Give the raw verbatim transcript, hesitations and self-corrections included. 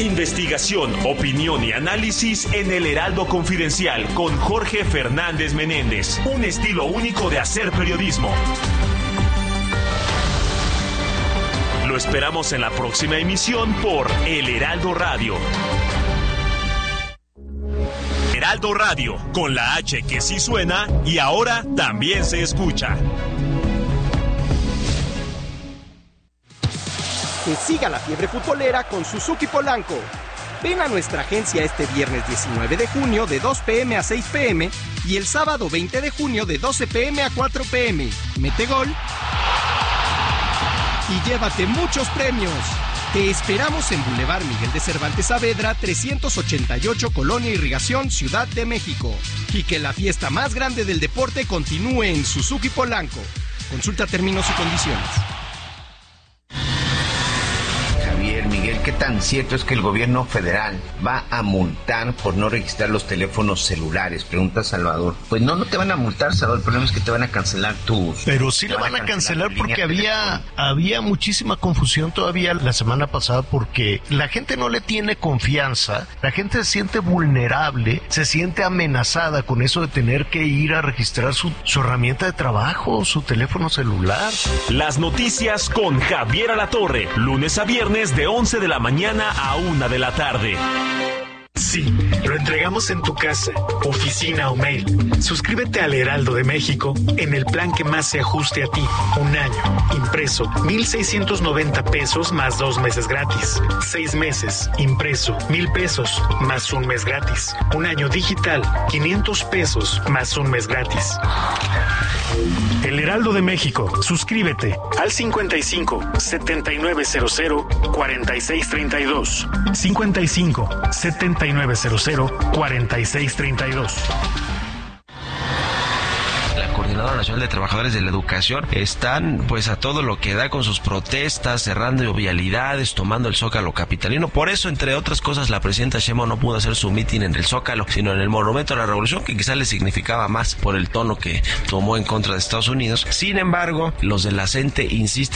Investigación, opinión y análisis en El Heraldo Confidencial con Jorge Fernández Menéndez. Un estilo único de hacer periodismo. Lo esperamos en la próxima emisión por El Heraldo Radio. Heraldo Radio, con la H que sí suena y ahora también se escucha. Que siga la fiebre futbolera con Suzuki Polanco. Ven a nuestra agencia este viernes diecinueve de junio de dos pm a seis pm y el sábado veinte de junio de doce pm a cuatro pm. Mete gol y llévate muchos premios. Te esperamos en Boulevard Miguel de Cervantes Saavedra, trescientos ochenta y ocho, Colonia Irrigación, Ciudad de México. Y que la fiesta más grande del deporte continúe en Suzuki Polanco. Consulta términos y condiciones. Miguel, ¿qué tan cierto es que el gobierno federal va a multar por no registrar los teléfonos celulares? Pregunta Salvador. Pues no, no te van a multar, Salvador. El problema es que te van a cancelar tus... Pero sí lo van a cancelar, cancelar porque había, había muchísima confusión todavía la semana pasada porque la gente no le tiene confianza, la gente se siente vulnerable, se siente amenazada con eso de tener que ir a registrar su, su herramienta de trabajo, su teléfono celular. Las noticias con Javier Alatorre, lunes a viernes de once de la mañana a una de la tarde. Sí, lo entregamos en tu casa, oficina o mail. Suscríbete al Heraldo de México en el plan que más se ajuste a ti. Un año, impreso, mil seiscientos noventa pesos más dos meses gratis. Seis meses, impreso, mil pesos más un mes gratis. Un año digital, quinientos pesos más un mes gratis. El Heraldo de México, suscríbete al cincuenta y cinco, setenta y nueve cero cero, cuarenta y seis treinta y dos. cincuenta y cinco, setenta y nueve cero cero, cuarenta y seis treinta y dos. Coordinadora Nacional de Trabajadores de la Educación están pues a todo lo que da con sus protestas, cerrando vialidades, tomando el Zócalo capitalino. Por eso, entre otras cosas, la presidenta Sheinbaum no pudo hacer su mitin en el Zócalo, sino en el Monumento a la Revolución, que quizás le significaba más por el tono que tomó en contra de Estados Unidos. Sin embargo, los de la CENTE insisten